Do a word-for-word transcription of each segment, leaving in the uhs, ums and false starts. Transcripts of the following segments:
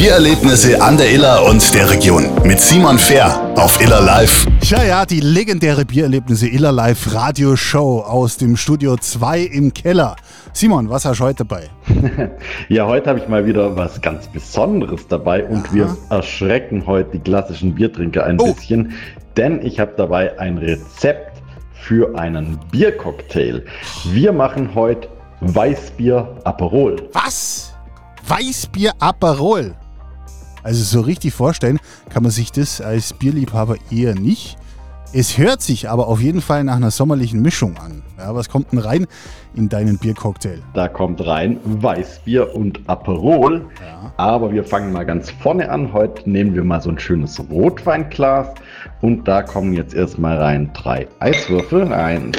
Biererlebnisse an der Iller und der Region mit Simon Fehr auf Iller Live. Ja, ja, die legendäre Biererlebnisse Iller Live Radioshow aus dem Studio zwei im Keller. Simon, was hast du heute dabei? Ja, heute habe ich mal wieder was ganz Besonderes dabei und Aha. wir erschrecken heute die klassischen Biertrinker ein oh. bisschen, denn ich habe dabei ein Rezept für einen Biercocktail. Wir machen heute Weißbier Aperol. Was? Weißbier Aperol? Also so richtig vorstellen kann man sich das als Bierliebhaber eher nicht. Es hört sich aber auf jeden Fall nach einer sommerlichen Mischung an. Ja, was kommt denn rein in deinen Biercocktail? Da kommt rein Weißbier und Aperol. Ja. Aber wir fangen mal ganz vorne an. Heute nehmen wir mal so ein schönes Rotweinglas. Und da kommen jetzt erstmal rein drei Eiswürfel. Eins,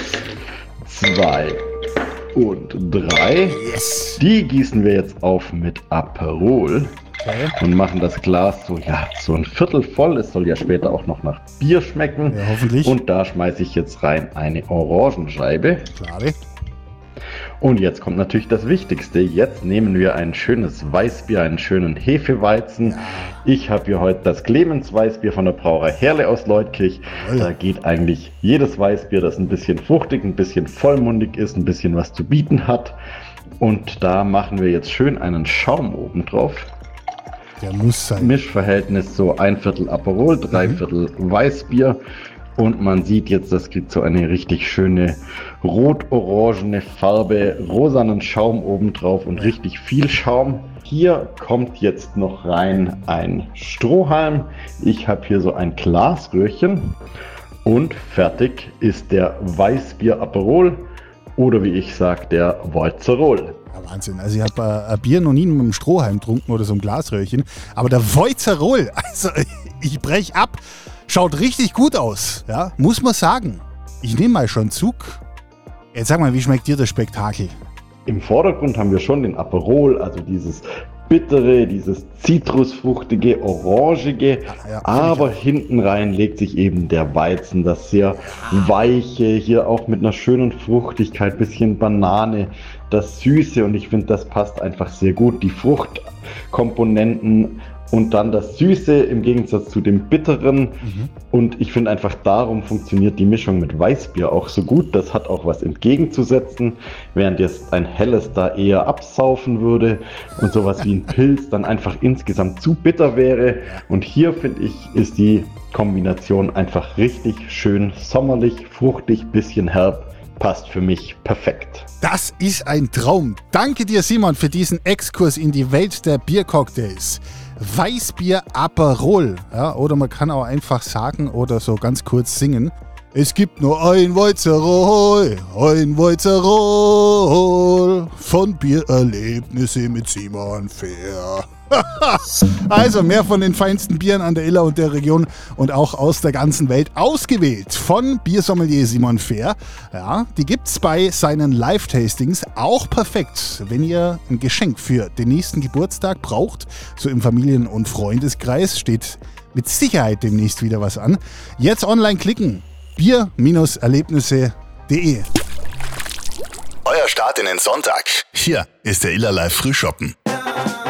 zwei und drei. Yes. Die gießen wir jetzt auf mit Aperol. Okay. Und machen das Glas so, ja, so ein Viertel voll. Es soll ja später auch noch nach Bier schmecken. Ja, hoffentlich. Und da schmeiße ich jetzt rein eine Orangenscheibe. Klare. Und jetzt kommt natürlich das Wichtigste. Jetzt nehmen wir ein schönes Weißbier, einen schönen Hefeweizen. Ja. Ich habe hier heute das Clemens Weißbier von der Brauerei Herle aus Leutkirch. Toll. Da geht eigentlich jedes Weißbier, das ein bisschen fruchtig, ein bisschen vollmundig ist, ein bisschen was zu bieten hat. Und da machen wir jetzt schön einen Schaum oben drauf. Der muss sein. Mischverhältnis so ein Viertel Aperol, drei mhm. Viertel Weißbier. Und man sieht jetzt, das kriegt so eine richtig schöne rot-orangene Farbe, rosanen Schaum obendrauf und richtig viel Schaum. Hier kommt jetzt noch rein ein Strohhalm. Ich habe hier so ein Glasröhrchen und fertig ist der Weißbier Aperol oder wie ich sage, der Weißerol. Ja, Wahnsinn, also ich habe äh, ein Bier noch nie mit einem Strohhalm getrunken oder so einem Glasröhrchen, aber der Weißerol, also ich brech ab. Schaut richtig gut aus, ja, muss man sagen. Ich nehme mal schon Zug. Jetzt sag mal, wie schmeckt dir das Spektakel? Im Vordergrund haben wir schon den Aperol, also dieses bittere, dieses zitrusfruchtige, orangige, ja, ja, aber hinten rein legt sich eben der Weizen, das sehr weiche, hier auch mit einer schönen Fruchtigkeit, bisschen Banane, das Süße und ich finde, das passt einfach sehr gut. Die Fruchtkomponenten und dann das Süße im Gegensatz zu dem Bitteren. Mhm. Und ich finde einfach, darum funktioniert die Mischung mit Weißbier auch so gut. Das hat auch was entgegenzusetzen, während jetzt ein helles da eher absaufen würde und sowas wie ein Pilz dann einfach insgesamt zu bitter wäre. Und hier finde ich, ist die Kombination einfach richtig schön sommerlich, fruchtig, bisschen herb. Passt für mich perfekt. Das ist ein Traum. Danke dir, Simon, für diesen Exkurs in die Welt der Biercocktails. Weißbier Aperol. Ja, oder man kann auch einfach sagen oder so ganz kurz singen. Es gibt nur ein Weißerol, ein Weißerol von Biererlebnisse mit Simon Fehr. Also mehr von den feinsten Bieren an der Iller und der Region und auch aus der ganzen Welt ausgewählt von Biersommelier Simon Fehr. Ja, die gibt's bei seinen Live-Tastings auch perfekt, wenn ihr ein Geschenk für den nächsten Geburtstag braucht. So im Familien- und Freundeskreis steht mit Sicherheit demnächst wieder was an. Jetzt online klicken. bier Erlebnisse punkt de Euer Start in den Sonntag. Hier ist der Iller Live Frühschoppen.